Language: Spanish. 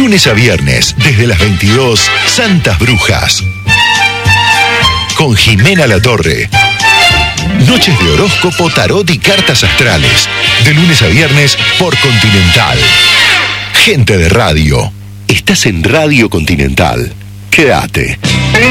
Lunes a viernes, desde las 22, Santas Brujas. Con Jimena Latorre. Noches de horóscopo, tarot y cartas astrales. De lunes a viernes por Continental. Gente de radio. Estás en Radio Continental. Quédate.